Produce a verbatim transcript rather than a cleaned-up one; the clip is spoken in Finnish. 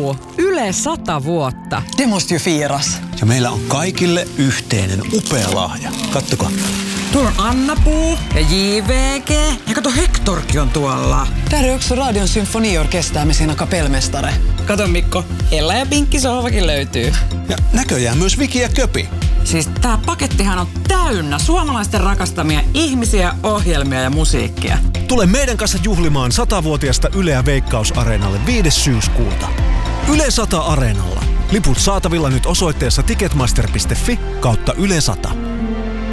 Puu, Yle sata vuotta. Det måste ju firas. Ja meillä on kaikille yhteinen upea lahja. Kattokaa. Tuolla on Anna-Puu ja J V G. Ja kato, Hektorkin on tuolla. Där är också Radion symfoniorkester med sina kapellmästare. Kato Mikko, Ella ja Pinkki sohvakin löytyy. Ja näköjään myös Viki ja Köpi. Siis tää pakettihan on täynnä suomalaisten rakastamia ihmisiä, ohjelmia ja musiikkia. Tule meidän kanssa juhlimaan satavuotiaasta Yleä Veikkaus-areenalle viides syyskuuta. Yle sata Areenalla. Liput saatavilla nyt osoitteessa ticketmaster piste fi kautta Yle sata.